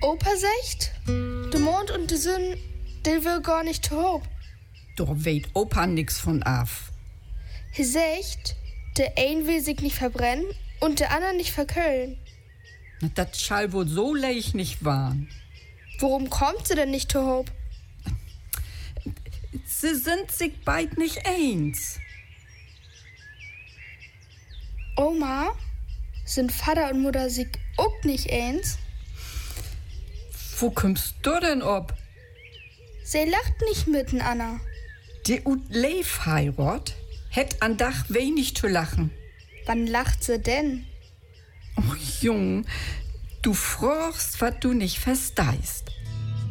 Opa sagt, der Mond und die Sonne, der will gar nicht zu hoch. Doch weht Opa nix von af. Er sagt, der ein will sich nicht verbrennen und der andere nicht verkühlen. Na, das schall wohl so leicht nicht wahren. Worum kommt sie denn nicht zu hoch? Sie sind sich beid nicht eins. Oma, sind Vater und Mutter sich auch nicht eins? Wo kommst du denn ob? Sie lacht nicht mitten, Anna. Die ut Leif heirat, hätt an Dach wenig zu lachen. Wann lacht sie denn? Och, Jung, du fragst, was du nicht verstehst.